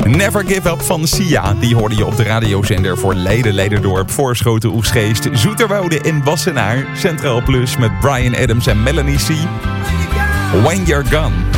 Never Give Up van Sia. Die hoorde je op de radiozender voor Leiden, Leiderdorp, Voorschoten, Oegstgeest, Zoeterwoude en Wassenaar. Centraal Plus met Bryan Adams en Melanie C. When You're Gone.